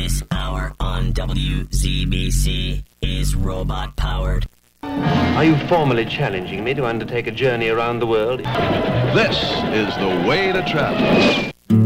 This hour on WZBC is robot powered. Are you formally challenging me to undertake a journey around the world? This is the way to travel.